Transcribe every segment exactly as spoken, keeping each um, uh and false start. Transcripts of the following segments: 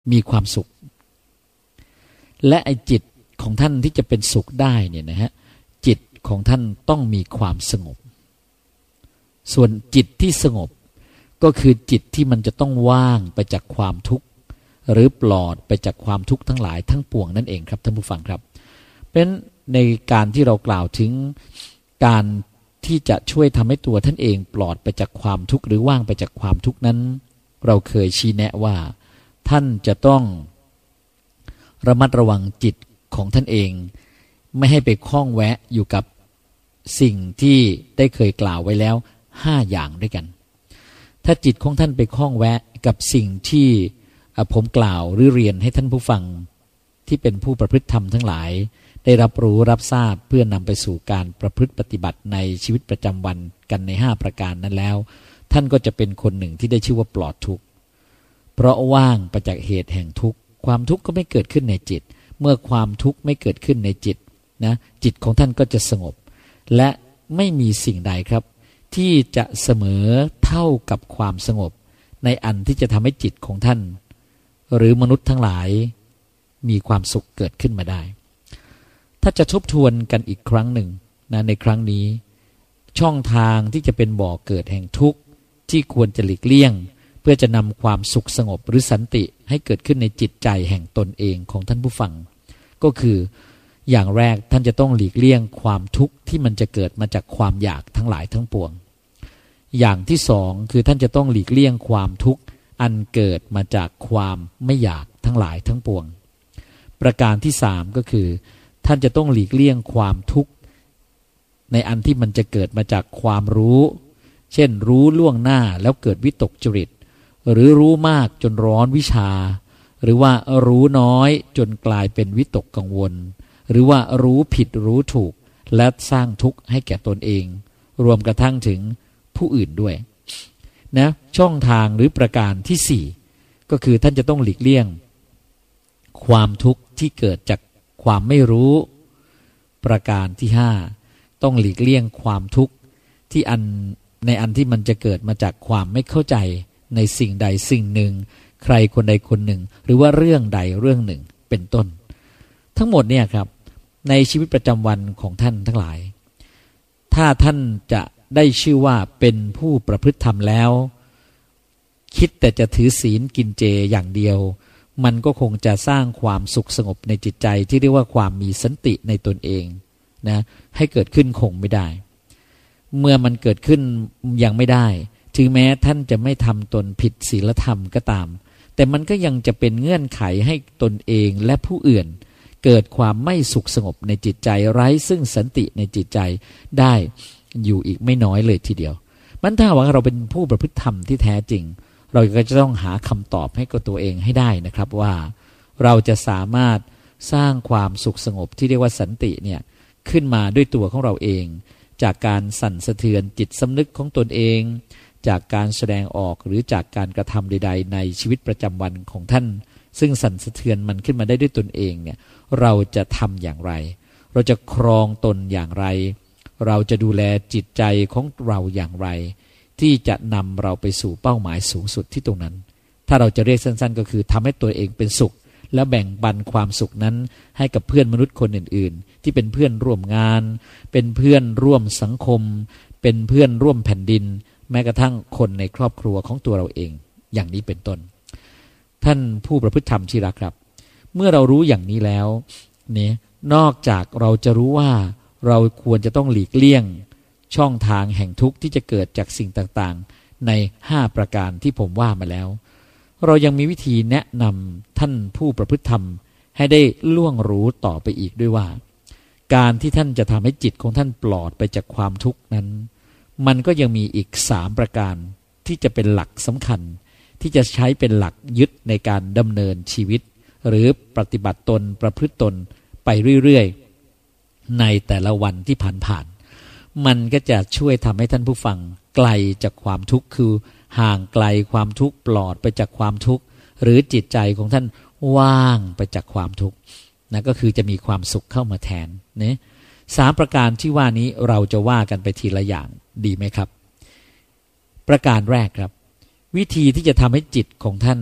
มีความสุขและไอ้จิตของท่านที่จะเป็นสุขได้เนี่ยนะฮะจิตของท่านต้องมีความสงบส่วนจิตที่สงบก็คือจิตที่มันจะต้องว่างไปจากความทุกข์หรือปลอดไปจากความทุกข์ทั้งหลายทั้งปวงนั่นเองครับท่านผู้ฟังครับเป็นในการที่เรากล่าวถึงการที่จะช่วยทำให้ตัวท่านเองปลอดไปจากความทุกข์หรือว่างไปจากความทุกข์นั้นเราเคยชี้แนะว่าท่านจะต้องระมัดระวังจิตของท่านเองไม่ให้ไปคล้องแวะอยู่กับสิ่งที่ได้เคยกล่าวไว้แล้วห้าอย่างด้วยกันถ้าจิตของท่านไปคล้องแวะกับสิ่งที่ผมกล่าวหรือเรียนให้ท่านผู้ฟังที่เป็นผู้ประพฤติธรรมทั้งหลายได้รับรู้รับทราบเพื่อนำไปสู่การประพฤติปฏิบัติในชีวิตประจำวันกันในห้าประการนั้นแล้วท่านก็จะเป็นคนหนึ่งที่ได้ชื่อว่าปลอดทุกข์เพราะว่างไปจากเหตุแห่งทุกข์ความทุกข์ก็ไม่เกิดขึ้นในจิตเมื่อความทุกข์ไม่เกิดขึ้นในจิตนะจิตของท่านก็จะสงบและไม่มีสิ่งใดครับที่จะเสมอเท่ากับความสงบในอันที่จะทำให้จิตของท่านหรือมนุษย์ทั้งหลายมีความสุขเกิดขึ้นมาได้ถ้าจะทบทวนกันอีกครั้งหนึ่งนะในครั้งนี้ช่องทางที่จะเป็นบ่อเกิดแห่งทุกข์ที่ควรจะหลีกเลี่ยงเพื่อจะนำความสุขสงบหรือสันติให้เกิดขึ้นในจิตใจแห่งตนเองของท่านผู้ฟังก็คืออย่างแรกท่านจะต้องหลีกเลี่ยงความทุกข์ที่มันจะเกิดมาจากความอยากทั้งหลายทั้งปวงอย่างที่สองคือท่านจะต้องหลีกเลี่ยงความทุกข์อันเกิดมาจากความไม่อยากทั้งหลายทั้งปวงประการที่สามก็คือท่านจะต้องหลีกเลี่ยงความทุกข์ในอันที่มันจะเกิดมาจากความรู้เช่นรู้ล่วงหน้าแล้วเกิดวิตกจริตหรือรู้มากจนร้อนวิชาหรือว่ารู้น้อยจนกลายเป็นวิตกกังวลหรือว่ารู้ผิดรู้ถูกและสร้างทุกข์ให้แก่ตนเองรวมกระทั่งถึงผู้อื่นด้วยนะช่องทางหรือประการที่สี่ก็คือท่านจะต้องหลีกเลี่ยงความทุกข์ที่เกิดจากความไม่รู้ประการที่ห้าต้องหลีกเลี่ยงความทุกข์ที่อันในอันที่มันจะเกิดมาจากความไม่เข้าใจในสิ่งใดสิ่งหนึ่งใครคนใดคนหนึ่งหรือว่าเรื่องใดเรื่องหนึ่งเป็นต้นทั้งหมดเนี่ยครับในชีวิตประจำวันของท่านทั้งหลายถ้าท่านจะได้ชื่อว่าเป็นผู้ประพฤติธรรมแล้วคิดแต่จะถือศีลกินเจอย่างเดียวมันก็คงจะสร้างความสุขสงบในจิตใจที่เรียกว่าความมีสันติในตนเองนะให้เกิดขึ้นคงไม่ได้เมื่อมันเกิดขึ้นยังไม่ได้ถึงแม้ท่านจะไม่ทำตนผิดศีลธรรมก็ตามแต่มันก็ยังจะเป็นเงื่อนไขให้ตนเองและผู้อื่นเกิดความไม่สุขสงบในจิตใจไร้ซึ่งสันติในจิตใจได้อยู่อีกไม่น้อยเลยทีเดียวมันถ้าว่าเราเป็นผู้ประพฤติธรรมที่แท้จริงเราก็จะต้องหาคำตอบให้กับตัวเองให้ได้นะครับว่าเราจะสามารถสร้างความสุขสงบที่เรียกว่าสันติเนี่ยขึ้นมาด้วยตัวของเราเองจากการสั่นสะเทือนจิตสำนึกของตนเองจากการแสดงออกหรือจากการกระทำใดๆในชีวิตประจำวันของท่านซึ่งสั่นสะเทือนมันขึ้นมาได้ด้วยตนเองเนี่ยเราจะทำอย่างไรเราจะครองตนอย่างไรเราจะดูแลจิตใจของเราอย่างไรที่จะนำเราไปสู่เป้าหมายสูงสุดที่ตรงนั้นถ้าเราจะเรียกสั้นๆก็คือทำให้ตัวเองเป็นสุขและแบ่งปันความสุขนั้นให้กับเพื่อนมนุษย์คนอื่นๆที่เป็นเพื่อนร่วมงานเป็นเพื่อนร่วมสังคมเป็นเพื่อนร่วมแผ่นดินแม้กระทั่งคนในครอบครัวของตัวเราเองอย่างนี้เป็นต้นท่านผู้ประพฤติธรรมที่รักครับเมื่อเรารู้อย่างนี้แล้วเนี่ยนอกจากเราจะรู้ว่าเราควรจะต้องหลีกเลี่ยงช่องทางแห่งทุกข์ที่จะเกิดจากสิ่งต่างๆในห้าประการที่ผมว่ามาแล้วเรายังมีวิธีแนะนำท่านผู้ประพฤติธรรมให้ได้ล่วงรู้ต่อไปอีกด้วยว่าการที่ท่านจะทำให้จิตของท่านปลอดไปจากความทุกข์นั้นมันก็ยังมีอีกสามประการที่จะเป็นหลักสำคัญที่จะใช้เป็นหลักยึดในการดำเนินชีวิตหรือปฏิบัติตนประพฤติตนไปเรื่อยๆในแต่ละวันที่ผ่านๆมันก็จะช่วยทำให้ท่านผู้ฟังไกลจากความทุกข์คือห่างไกลความทุกข์ปลอดไปจากความทุกข์หรือจิตใจของท่านว่างไปจากความทุกข์นั่นก็คือจะมีความสุขเข้ามาแทนเนี่ยสามประการที่ว่านี้เราจะว่ากันไปทีละอย่างดีไหมครับประการแรกครับวิธีที่จะทำให้จิตของท่าน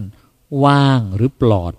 ว่างหรือปลอด